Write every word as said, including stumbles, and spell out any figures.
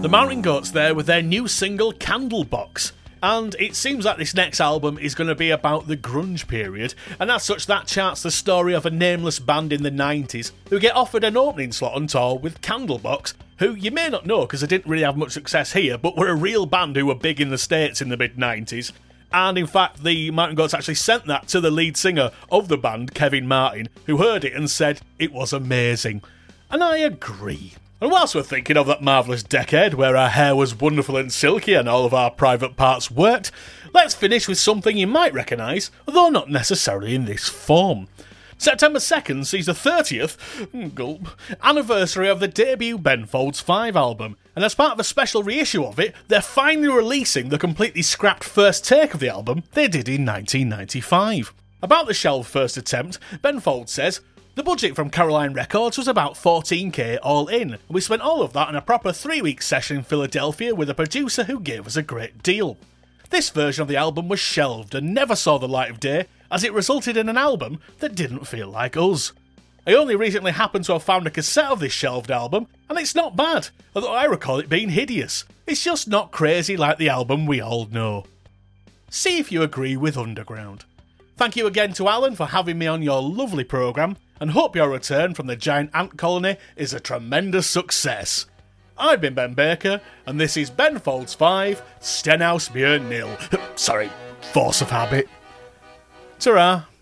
The Mountain Goats there with their new single Candlebox. And it seems like this next album is going to be about the grunge period, and as such that charts the story of a nameless band in the nineties who get offered an opening slot on tour with Candlebox, who you may not know because they didn't really have much success here, but were a real band who were big in the States in the mid nineties. And in fact, the Mountain Goats actually sent that to the lead singer of the band, Kevin Martin, who heard it and said it was amazing. And I agree. And whilst we're thinking of that marvellous decade where our hair was wonderful and silky and all of our private parts worked, let's finish with something you might recognise, though not necessarily in this form. September second sees the thirtieth gulp, anniversary of the debut Ben Folds five album, and as part of a special reissue of it, they're finally releasing the completely scrapped first take of the album they did in nineteen ninety-five. About the shelved first attempt, Ben Folds says, "The budget from Caroline Records was about fourteen k all in, and we spent all of that on a proper three-week session in Philadelphia with a producer who gave us a great deal. This version of the album was shelved and never saw the light of day, as it resulted in an album that didn't feel like us. I only recently happened to have found a cassette of this shelved album, and it's not bad, although I recall it being hideous. It's just not crazy like the album we all know." See if you agree with Underground. Thank you again to Alan for having me on your lovely programme, and hope your return from the giant ant colony is a tremendous success. I've been Ben Baker, and this is Ben Folds five, Stenhouse Beer nil. Sorry, force of habit. Ta-ra.